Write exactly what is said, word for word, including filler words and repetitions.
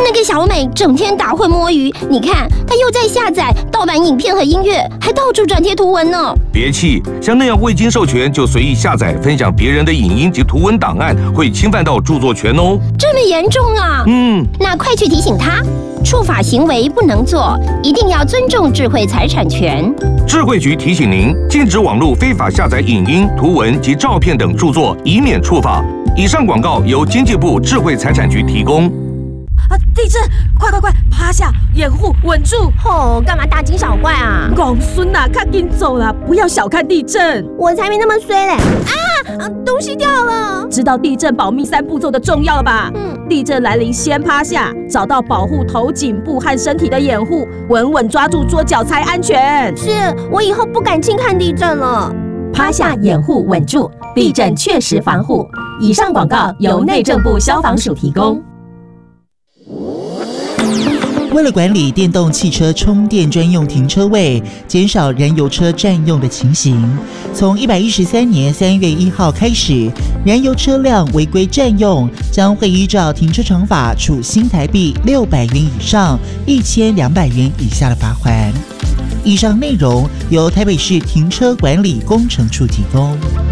那个小美整天打混摸鱼，你看她又在下载盗版影片和音乐，还到处转贴图文呢。 别气，像那样未经授权就随意下载、分享别人的影音及图文档案，会侵犯到著作权哦。 这么严重啊？ 嗯， 那快去提醒他，触法行为不能做，一定要尊重智慧财产权。 智慧局提醒您，禁止网络非法下载影音、图文及照片等著作，以免触法。以上广告由经济部智慧财产局提供。 啊！地震！快快快，趴下，掩护，稳住！ 哦，干嘛大惊小怪啊？ 公孙呐，赶紧走啦！不要小看地震， 我才没那么衰嘞！啊啊，东西掉了！ 知道地震保密三步骤的重要了吧？嗯，地震来临先趴下，找到保护头、颈部和身体的掩护，稳稳抓住桌角才安全。 是我以后不敢轻看地震了。 趴下，掩护，稳住，地震确实防护。以上广告由内政部消防署提供。 为了管理电动汽车充电专用停车位，减少燃油车占用的情形，从一百一十三年三月一号开始，燃油车辆违规占用将会依照停车场法处新台币六百元以上一千两百元以下的罚锾。以上内容由台北市停车管理工程处提供。